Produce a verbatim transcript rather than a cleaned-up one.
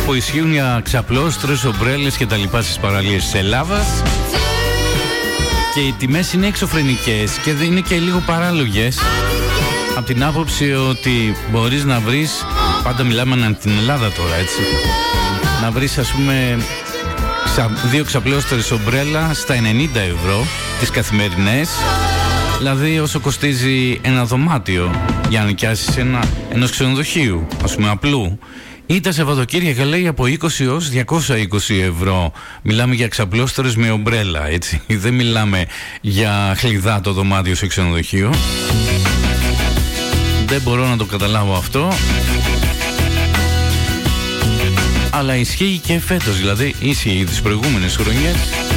που ισχύουν για ξαπλώστρες, ομπρέλες και τα λοιπά στις παραλίες της Ελλάδας. Και οι τιμές είναι εξωφρενικές και δεν είναι και λίγο παράλογες, από την άποψη ότι μπορείς να βρεις, πάντα μιλάμε ανά την Ελλάδα τώρα, έτσι, να βρεις ας πούμε δύο ξαπλώστρες ομπρέλα στα ενενήντα ευρώ τις καθημερινές, δηλαδή όσο κοστίζει ένα δωμάτιο για να νοικιάσεις ένα, ενός ξενοδοχείου, ας πούμε απλού. Ή τα Σαββατοκύριακα λέει από είκοσι έως διακόσια είκοσι ευρώ. Μιλάμε για ξαπλώστρες με ομπρέλα, έτσι. Δεν μιλάμε για χλιδά το δωμάτιο σε ξενοδοχείο. Δεν μπορώ να το καταλάβω αυτό. Αλλά ισχύει και φέτος, δηλαδή ίσχυε τις προηγούμενες χρονιές.